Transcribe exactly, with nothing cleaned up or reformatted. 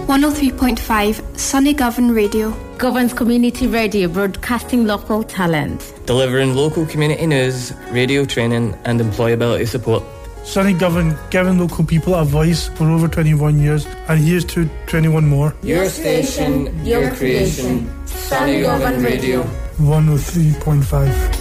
one oh three point five Sunny Govan Radio. Govan's community radio, broadcasting local talent. Delivering local community news, radio training and employability support. Sunny Govan, giving local people a voice for over twenty-one years, and here's to twenty-one more. Your station, your creation, Sunny Govan Radio. one oh three point five.